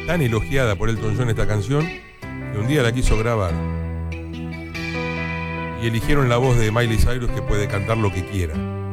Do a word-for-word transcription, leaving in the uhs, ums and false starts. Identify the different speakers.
Speaker 1: tan elogiada por Elton John esta canción que un día la quiso grabar. Y eligieron la voz de Miley Cyrus, que puede cantar lo que quiera.